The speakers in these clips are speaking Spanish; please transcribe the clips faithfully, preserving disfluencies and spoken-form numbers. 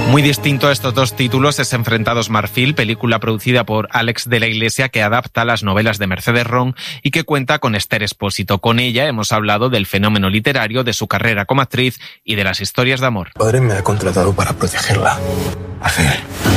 Muy distinto a estos dos títulos es Enfrentados Marfil, película producida por Alex de la Iglesia que adapta las novelas de Mercedes Ron y que cuenta con Esther Expósito. Con ella hemos hablado del fenómeno literario, de su carrera como actriz y de las historias de amor. Mi padre me ha contratado para protegerla. Hacer.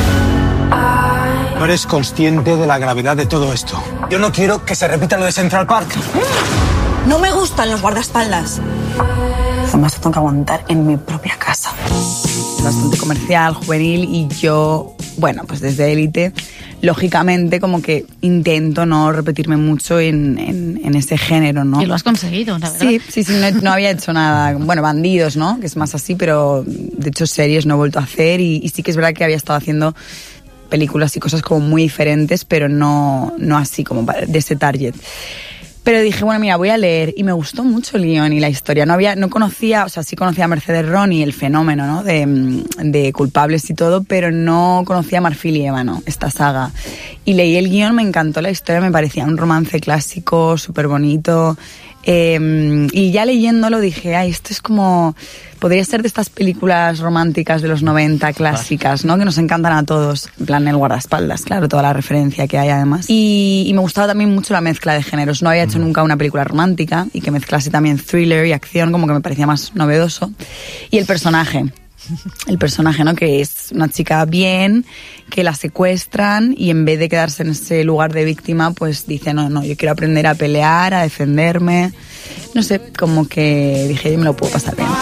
No eres consciente de la gravedad de todo esto. Yo no quiero que se repita lo de Central Park. No me gustan los guardaespaldas. Además, tengo que aguantar en mi propia casa. Bastante comercial, juvenil, y yo, bueno, pues desde Élite, lógicamente como que intento no repetirme mucho en, en, en ese género, ¿no? Y lo has conseguido, la verdad. Sí, sí, sí, no, no había hecho nada. Bueno, Bandidos, ¿no? Que es más así, pero de hecho series no he vuelto a hacer y, y sí que es verdad que había estado haciendo películas y cosas como muy diferentes, pero no, no así como de ese target. Pero dije, bueno, mira, voy a leer, y me gustó mucho el guión y la historia. No había, no conocía, o sea, sí conocía a Mercedes Ron y el fenómeno, ¿no? De, de Culpables y todo, pero no conocía a Marfil y Ébano, esta saga. Y leí el guión, me encantó la historia, me parecía un romance clásico, súper bonito. Eh, y ya leyéndolo dije, ay, esto es como... Podría ser de estas películas románticas de los noventa, clásicas, ¿no? Que nos encantan a todos. En plan, el guardaespaldas, claro, toda la referencia que hay además. Y, y me gustaba también mucho la mezcla de géneros. No había hecho nunca una película romántica y que mezclase también thriller y acción, como que me parecía más novedoso. Y el personaje... El personaje, ¿no? Que es una chica bien, que la secuestran y en vez de quedarse en ese lugar de víctima, pues dice, no, no, yo quiero aprender a pelear, a defenderme. No sé, como que dije, yo me lo puedo pasar bien.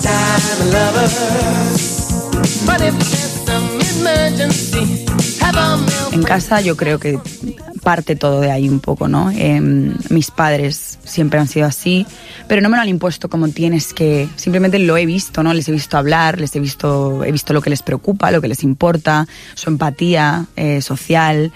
En casa yo creo que parte todo de ahí un poco, ¿no? Eh, mis padres siempre han sido así, pero no me lo han impuesto como tienes que... Simplemente lo he visto, ¿no? Les he visto hablar, les he visto, he visto lo que les preocupa, lo que les importa, su empatía eh, social,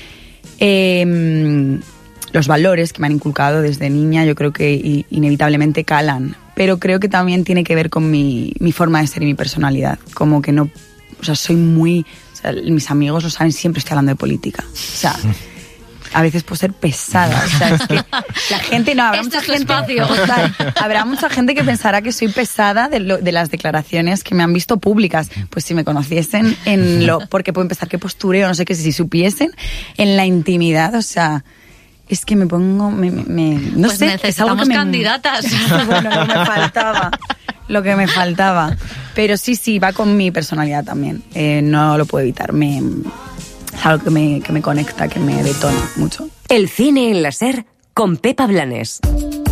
eh, los valores que me han inculcado desde niña, yo creo que inevitablemente calan. Pero creo que también tiene que ver con mi, mi forma de ser y mi personalidad. Como que no... O sea, soy muy... O sea, mis amigos lo saben, siempre estoy hablando de política. O sea... A veces puedo ser pesada, o sea, es que la gente no, habrá este mucha es tu gente, espacio. O sea, habrá mucha gente que pensará que soy pesada de, lo, de las declaraciones que me han visto públicas. Pues si me conociesen en lo, porque pueden pensar que postureo, no sé qué, si supiesen en la intimidad, o sea, es que me pongo, me, me, me no pues sé, necesitamos es algo que me, candidatas. Bueno, lo que me faltaba, lo que me faltaba, pero sí, sí, va con mi personalidad también, eh, no lo puedo evitar, me... Es algo que me, que me conecta, que me detona mucho. El cine en la SER con Pepa Blanes.